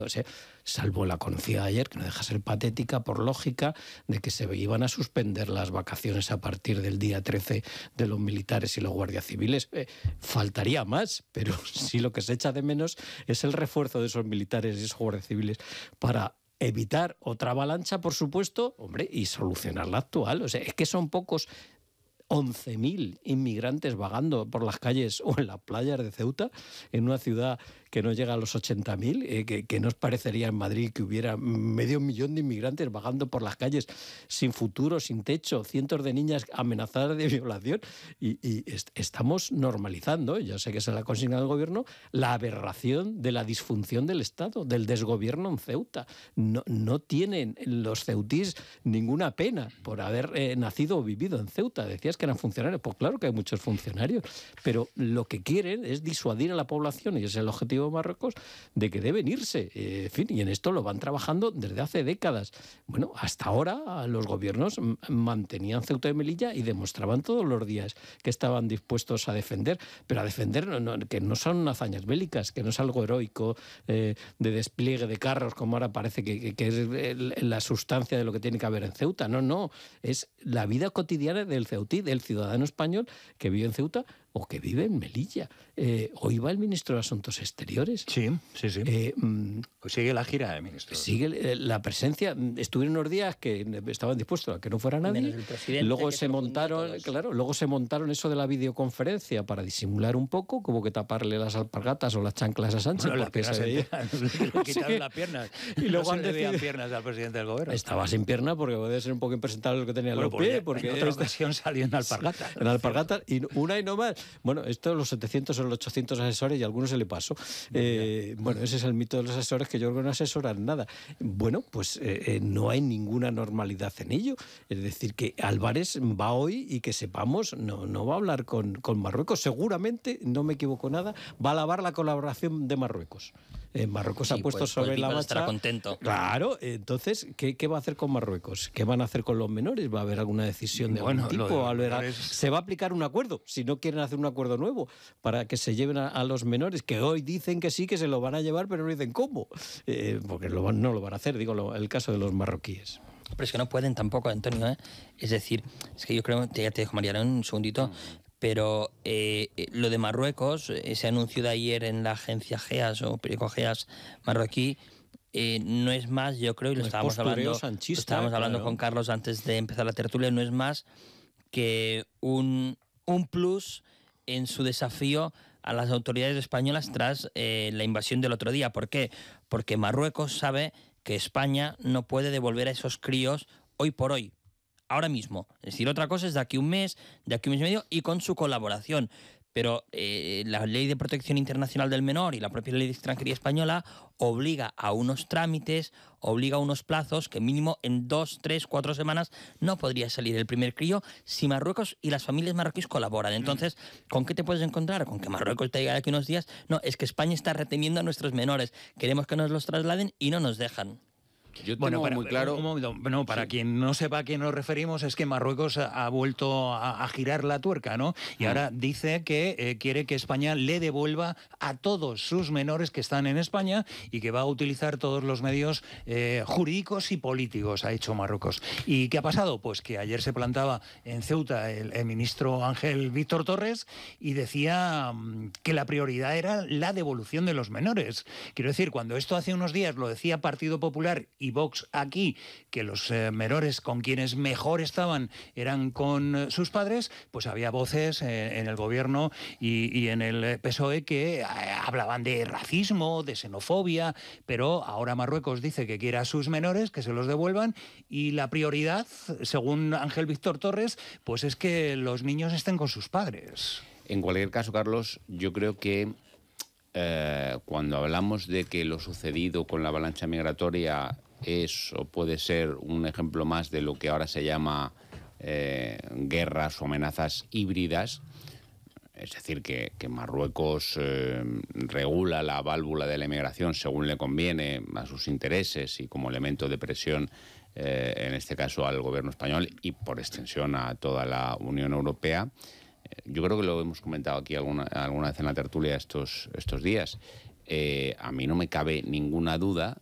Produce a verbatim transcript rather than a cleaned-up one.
O sea, salvo la conocida ayer, que no deja ser patética por lógica, de que se iban a suspender las vacaciones a partir del día trece de los militares y los guardias civiles. Eh, faltaría más, pero sí lo que se echa de menos es el refuerzo de esos militares y esos guardias civiles para evitar otra avalancha, por supuesto, hombre, y solucionar la actual. O sea, es que son pocos. once mil inmigrantes vagando por las calles o en las playas de Ceuta, en una ciudad que no llega a los ochenta mil, eh, que, que nos parecería en Madrid que hubiera medio millón de inmigrantes vagando por las calles sin futuro, sin techo, cientos de niñas amenazadas de violación, y, y est- estamos normalizando, yo sé que se la ha consignado el gobierno, la aberración de la disfunción del Estado, del desgobierno en Ceuta. No, no tienen los ceutís ninguna pena por haber eh, nacido o vivido en Ceuta. Decías que eran funcionarios, pues claro que hay muchos funcionarios, pero lo que quieren es disuadir a la población, y ese es el objetivo de Marruecos, de que deben irse. Eh, en fin, y en esto lo van trabajando desde hace décadas. Bueno, hasta ahora los gobiernos m- mantenían Ceuta y Melilla y demostraban todos los días que estaban dispuestos a defender, pero a defender no, no, que no son hazañas bélicas, que no es algo heroico eh, de despliegue de carros, como ahora parece que, que, que es el, la sustancia de lo que tiene que haber en Ceuta. No, no, es la vida cotidiana del ceutí, del ciudadano español que vive en Ceuta o que vive en Melilla. Eh, hoy va el ministro de Asuntos Exteriores. Sí, sí, sí. Eh, mm, Pues sigue la gira, eh, ministro. Sigue eh, la presencia. Estuvieron unos días que estaban dispuestos a que no fuera nadie. Menos el presidente, Luego que se se lo fundó montaron, todo eso. claro, luego se montaron eso de la videoconferencia para disimular un poco, como que taparle las alpargatas o las chanclas a Sánchez. Bueno, las porque piernas se veía- enteras, le Así quitaron que- las piernas. y luego no han se le veían decidido- piernas al presidente del gobierno. Estaba sin pierna porque puede ser un poco impresentable lo que tenía en Bueno, los pues, pies. Porque en otra esta- ocasión salió en alpargatas. En alpargatas, y una y no más. Bueno, esto los setecientos o los ochocientos asesores y a algunos se le pasó. Eh, bueno, ese es el mito de los asesores, que yo creo que no asesoran nada. Bueno, pues eh, eh, no hay ninguna normalidad en ello. Es decir, que Álvarez va hoy y que sepamos, no, no va a hablar con, con Marruecos. Seguramente, no me equivoco nada, va a alabar la colaboración de Marruecos. Eh, Marruecos Sí, ha puesto pues- sobre pues la Pico marcha. estará contento. Claro, entonces, ¿qué, ¿qué va a hacer con Marruecos? ¿Qué van a hacer con los menores? ¿Va a haber alguna decisión de Bueno, algún lo tipo? de los ¿Habrá- menores- ¿Se va a aplicar un acuerdo? Si no quieren hacer un acuerdo nuevo para que se lleven a, a los menores, que hoy dicen que sí, que se lo van a llevar, pero no dicen cómo. Eh, porque lo van- no lo van a hacer, digo, lo- el caso de los marroquíes. Pero es que no pueden tampoco, Antonio, ¿eh? Es decir, es que yo creo, te- ya te dejo, Mariano, un segundito, pero eh, eh, lo de Marruecos, ese anuncio de ayer en la agencia GEAS o periódico GEAS marroquí, eh, no es más, yo creo, y lo No es estábamos postureo hablando, sanchista, lo estábamos hablando claro. con Carlos antes de empezar la tertulia, no es más que un, un plus en su desafío a las autoridades españolas tras eh, la invasión del otro día. ¿Por qué? Porque Marruecos sabe que España no puede devolver a esos críos hoy por hoy, ahora mismo. Es decir, otra cosa es de aquí un mes, de aquí un mes y medio, y con su colaboración. Pero eh, la Ley de Protección Internacional del Menor y la propia Ley de Extranjería Española obliga a unos trámites, obliga a unos plazos que mínimo en dos, tres, cuatro semanas no podría salir el primer crío si Marruecos y las familias marroquíes colaboran. Entonces, ¿con qué te puedes encontrar? Con que Marruecos te diga de aquí unos días, no, es que España está reteniendo a nuestros menores, queremos que nos los trasladen y no nos dejan. Yo tengo Bueno, para, muy claro. un momento, no, para Sí. quien no sepa a qué nos referimos, es que Marruecos ha, ha vuelto a, a girar la tuerca, ¿no? Y Mm. ahora dice que eh, quiere que España le devuelva a todos sus menores que están en España y que va a utilizar todos los medios eh, jurídicos y políticos, ha dicho Marruecos. ¿Y qué ha pasado? Pues que ayer se plantaba en Ceuta el, el ministro Ángel Víctor Torres y decía mm, que la prioridad era la devolución de los menores. Quiero decir, cuando esto hace unos días lo decía Partido Popular y Vox aquí, que los eh, menores con quienes mejor estaban eran con eh, sus padres, pues había voces eh, en el gobierno y, y en el P S O E que eh, hablaban de racismo, de xenofobia, pero ahora Marruecos dice que quiere a sus menores, que se los devuelvan, y la prioridad, según Ángel Víctor Torres, pues es que los niños estén con sus padres. En cualquier caso, Carlos, yo creo que eh, cuando hablamos de que lo sucedido con la avalancha migratoria es o puede ser un ejemplo más de lo que ahora se llama eh, guerras o amenazas híbridas, es decir, que, que Marruecos eh, regula la válvula de la inmigración según le conviene a sus intereses y como elemento de presión, eh, en este caso al gobierno español y por extensión a toda la Unión Europea. Eh, yo creo que lo hemos comentado aquí alguna, alguna vez en la tertulia estos, estos días. eh, a mí no me cabe ninguna duda